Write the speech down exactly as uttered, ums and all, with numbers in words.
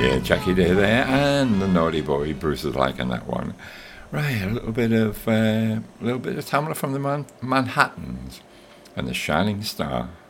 Yeah, Jackie Day there, and the naughty boy Bruce is liking that one. Right, a little bit of uh, a little bit of Tamla from the Man- Manhattans and the Shining Star.